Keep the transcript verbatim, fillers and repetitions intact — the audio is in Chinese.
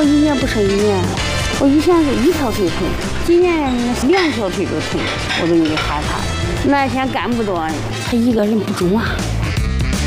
我一年不生一年，我以前是一条腿疼，今年两条腿都疼，我都有点害怕。那天干不动，他一个人不中啊。